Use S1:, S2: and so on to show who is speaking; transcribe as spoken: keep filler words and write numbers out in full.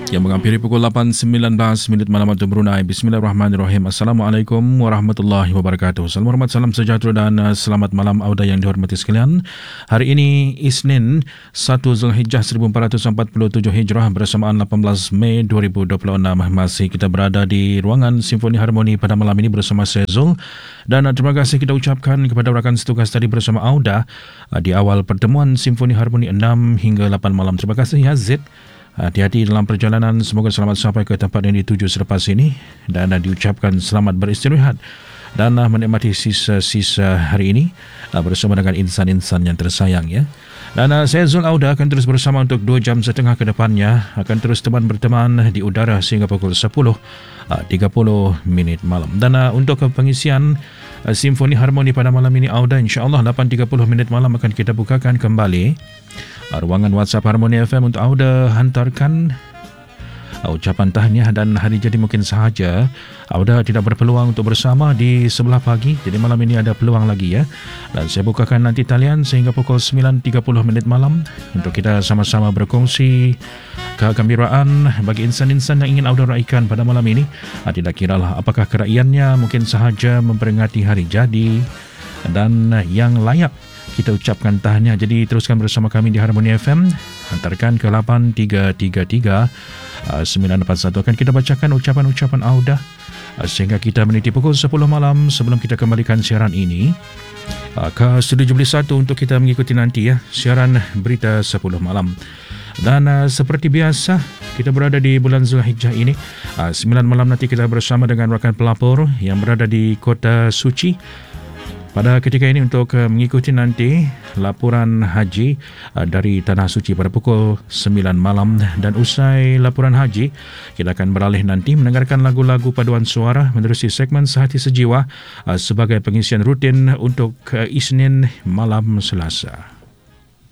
S1: Yang menghampiri pukul lapan sembilan belas minit malam waktu Brunei. Bismillahirrahmanirrahim. Assalamualaikum warahmatullahi wabarakatuh. Salam hormat, salam sejahtera dan uh, selamat malam auda yang dihormati sekalian. Hari ini Isnin satu Zulhijjah seribu empat ratus empat puluh tujuh Hijrah bersamaan lapan belas Mei dua ribu dua puluh enam. Masih kita berada di ruangan Simfoni Harmoni pada malam ini bersama saya Zul. Dan uh, terima kasih kita ucapkan kepada rakan setugas tadi bersama Auda uh, di awal pertemuan Simfoni Harmoni enam hingga lapan malam. Terima kasih ya Zid. Hati-hati dalam perjalanan, semoga selamat sampai ke tempat yang dituju selepas ini dan uh, diucapkan selamat beristirahat dan uh, menikmati sisa-sisa hari ini uh, bersama dengan insan-insan yang tersayang ya. Dan uh, saya Zul Auda akan terus bersama untuk dua jam setengah ke depannya, akan terus teman berteman di udara sehingga pukul sepuluh tiga puluh minit malam. Dan uh, untuk pengisian uh, Simfoni Harmoni pada malam ini Auda, insya-Allah lapan tiga puluh minit malam akan kita bukakan kembali ruangan WhatsApp Harmoni F M untuk Auda hantarkan ucapan tahniah dan hari jadi mungkin sahaja Auda tidak berpeluang untuk bersama di sebelah pagi. Jadi malam ini ada peluang lagi ya. Dan saya bukakan nanti talian sehingga pukul sembilan tiga puluh minit malam untuk kita sama-sama berkongsi kegembiraan bagi insan-insan yang ingin Auda raikan pada malam ini. Tidak kiralah apakah keraiannya mungkin sahaja memperingati hari jadi dan yang layak kita ucapkan tahniah. Jadi teruskan bersama kami di Harmoni F M. Hantarkan ke lapan tiga tiga tiga sembilan empat satu. Akan kita bacakan ucapan-ucapan Auda sehingga kita meniti pukul sepuluh malam sebelum kita kembalikan siaran ini ke Studio Jubilee satu untuk kita mengikuti nanti ya siaran berita sepuluh malam. Dan uh, seperti biasa kita berada di bulan Zulhijjah ini uh, sembilan malam nanti kita bersama dengan rakan pelapor yang berada di Kota Suci pada ketika ini untuk uh, mengikuti nanti laporan haji uh, dari Tanah Suci pada pukul sembilan malam. Dan usai laporan haji kita akan beralih nanti mendengarkan lagu-lagu paduan suara menerusi segmen Sehati Sejiwa uh, sebagai pengisian rutin untuk uh, Isnin malam Selasa.